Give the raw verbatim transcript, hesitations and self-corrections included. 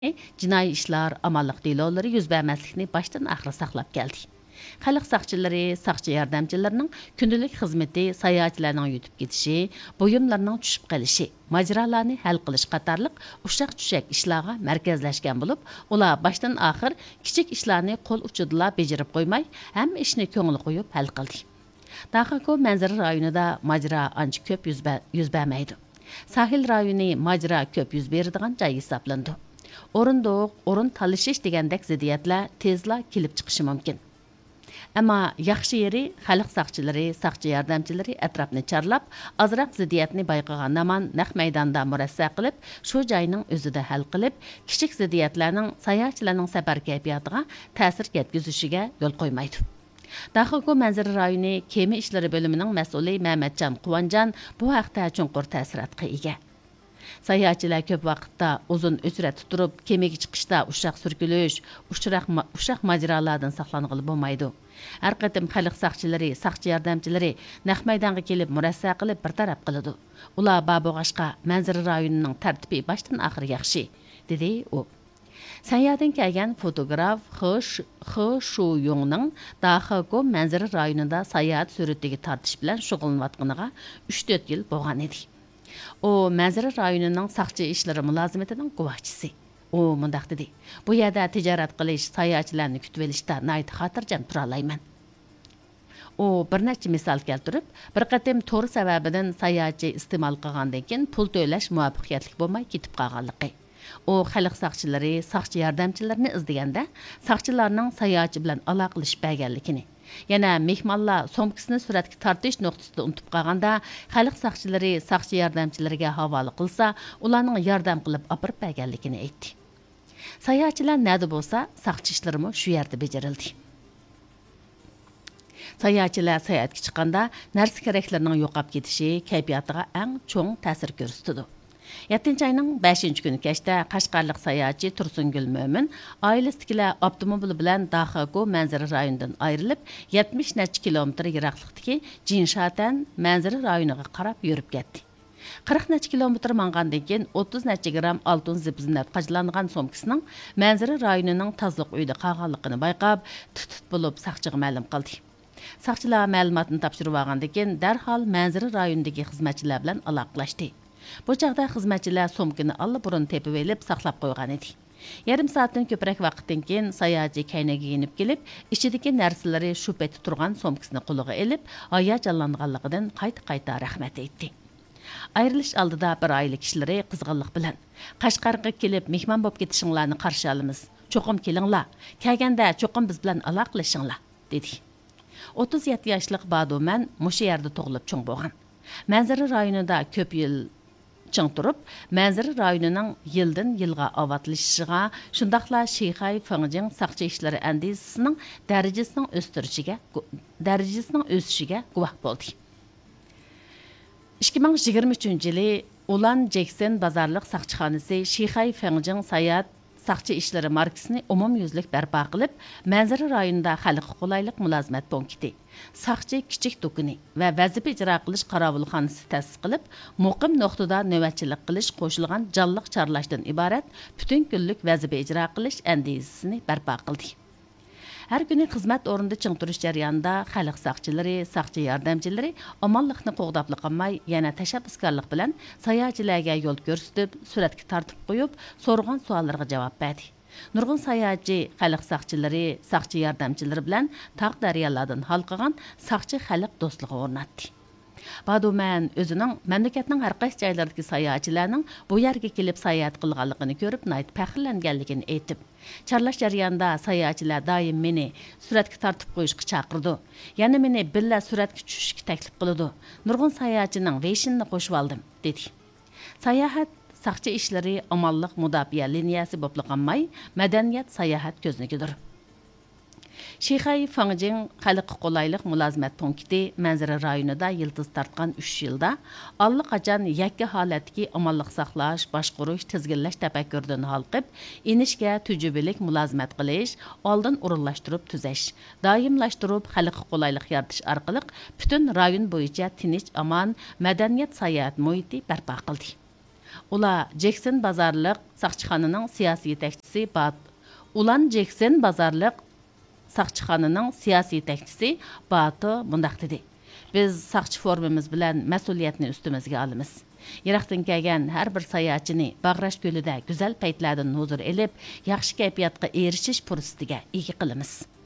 Jinoiy ishlar, amalliq delolari yuz bermaslikni boshdan oxir saqlab keldi. Xalq saqchilari, saqchi yordamchilarining kundalik xizmati sayohatchilarning yutib ketishi, buyumlarning tushib qolishi, majralarni hal qilish qatorliq ushaq-tushak ishlarga markazlashgan bo'lib, ular boshdan oxir kichik ishlarni qo'l uchidala bejarib qo'ymay, hamma ishni ko'ngil qo'yib hal qildi. Daxako manzara rayonida majra ancha ko'p yuz bermaydi. Sahil rayoni majra ko'p yuz beradigan joy hisoblandi. O'rindiq, o'rin talashish degandek ziddiyatlar tezla kelib chiqishi mumkin. Ammo yaxshi yeri xalq saqchilari, saqchi yordamchilari atrofni charlab, azroq ziddiyatni bayqagan naman naq maydonda murassa qilib, shu joyning o'zida hal qilib, kichik ziddiyatlarning sayohatchilarning safar kayfiyatiga ta'sir yetkazishiga yo'l qo'ymaydi. Daxilko manzara rayoni kema ishlari bo'limining mas'uli Mamatjon Quvonjon bu haqda chunqur ta'sirotga ega. Sayohatchilar ko'p vaqtda uzun o'chrat turib, kemaga chiqishda ushaq surkilish, ushaq ushaq majralardan saqlanғалы bo'lmaydi. Har qatim xalq saqchilari, saqchi yordamchilari naq maydonga kelib murassa qilib bir taraf qiladi. Ular babog'ashqa manzara rayonining tartibi boshdan oxir yaxshi, dedi u. Sayyohdan kelgan fotograf X Shu Yongning Daxilko manzara rayonida sayohat suratiga tortish bilan shug'ullanayotganiga uch to'rt yil bo'lgan edi. O manzara rayonining saqchi ishlari mulozimatining guvohchisi. U mundaq dedi: "Bu yerda tijorat qilish, sayohatchilarni kutib olishda nayt xotirjam tura olmayman." U bir necha misol keltirib, bir qatim to'r sababidan sayohatchi iste'mol qilgandan keyin pul to'lash muvaffaqiyatli bo'lmay ketib qolganligi. U xalq saqchilari, saqchi yordamchilarini izlaganda, saqchilarning sayohatchi bilan aloqalashib berganligini, yana mehmonlar somkasini suratga tortish nuqtasida unutib qolganda, xalq saqchilari, saqchi yordamchilariga havola qilsa, ularning yordam qilib olib berganligini aytdi. Sayohatchilar nada bo'lsa, saqchi ishlarimi shu yerda bajarildi. Sayohatchilar sayohatga chiqqanda narsa keraklarning yo'qolib ketishi kayfiyatiga eng cho'ng ta'sir ko'rsatdi. yettinchi ayning beshinchi kuni kechda Qashqarlik sayohatchi Tursungul Mo'min oilasidagilar avtomobil bilan Daxilko manzara rayonidan ayrilib, yetmish necha kilometr yiroqlikdagi Jinshatan manzara rayoniga qarab yurib ketdi. qirq necha kilometr mangandan keyin o'ttiz necha gram oltin zip-zinat qajlangan somkasining manzara rayonining tozliq uyida qolganligini bayqab, tutut bo'lib saqchiga ma'lum qildi. Saqchilar ma'lumotni topshirib olgandan keyin darhol manzara rayonidagi xizmatchilar bilan aloqalashdi. Bu chaqda xizmatchilar somkani allaburun tepib elib saqlab qo'ygan edi. Yarim soatdan ko'proq vaqtdan keyin sayohatchi kaynaga yenib kelib, ichidagi narsalari shu paytda turgan somkasini qo'liga elib, hayajonlanganligidan qayta-qayta rahmat aytdi. Ayrilish oldida bir oila kishilari qizg'inlik bilan Qashqarga kelib mehmon bo'lib ketishinglarni qarshi olamiz. Cho'qim kelinglar. Kelganda cho'qim biz bilan aloqalashinglar, dedi. o'ttiz yetti yoshlik Badoman mushu yerda tug'ilib cho'ng bo'lgan. Manzara rayonida ko'p yil ching turib, manzara rayonining yildan yilga ovatlashishiga, shundaqla Shixay Fangjing saqchi ishlari andizisining darajasining o'stirishiga, darajasining o'sishiga guvoh bo'ldi. ikki ming yigirma uchinchi yili Ulan Jackson bozorliq saqchixonasi Shixay Fangjing sayohat saqchi ishlari markasini umumyuzlik barpo qilib, manzara rayonida xalqqa qulaylik mulozimat punkti, saqchi kichik do'koni va vazifa ijro qilish qorovulxonasi ta'sis qilib, muqim nuqtada navbatchilik qilish qo'shilgan jonliq chorlashdan iborat butun kunlik vazifa ijro qilish andizisini barpo qildi. Har kuni xizmat o'rnida ching turish jarayonida xalq saqchilari, saqchi yordamchilari omonlikni qo'g'dab qolmay, yana tashabbuskorlik bilan sayohatchilarga yo'l ko'rsatib, suratga tortib qo'yib, so'rg'an savollarga javob berdi. Nurg'un sayohatchi, xalq saqchilari, saqchi yordamchilari bilan tog' daryolardan halqagan saqchi xalq do'stligi o'rnatdi. Badoman o'zining mamlakatning har qaysi joylaridagi sayohatchilarning bu yerga kelib sayohat qilganligini ko'rib, nayt faxrlanganligini aytib, charlash jarayonida sayohatchilar doim meni suratga tortib qo'yishga chaqirdi. Yana meni billa suratga tushishga taklif qildi. Nurg'un sayohatchining veshinni qo'shib oldim, dedi. Sayohat saqchi ishlari omonlik mudofaa liniyasi bo'lib qolmay, madaniyat sayohat ko'znikidir. Shixay Fangjing xalqqa qulaylik mulozimat punkti manzara rayonida yildiz tortgan uch yilda allaqachon yakka holatdagi omonlik saqlash, boshqarish, tizginlash tafakkuridan halqib, inishga tujubilik mulozimat qilish, oldin o'rinlashtirib tuzash, doimlashtirib xalqqa qulaylik yaratish orqali butun rayon bo'yicha tinch, amon, madaniyat sayohat muhiti barpo qildi. Ular Jackson bozorliq saqchixonaning siyosiy yetakchisi Bat Ulan Jackson bozorliq saqchixonaning siyosiy yetakchisi Bato mundaq dedi. Biz saqchi formamiz bilan mas'uliyatni ustimizga olamiz. Iroqdan kelgan har bir sayohatchini Bag'rash ko'lida go'zal paytlardan huzur elib, yaxshi kayfiyatga erishish fursatiga ega qilamiz.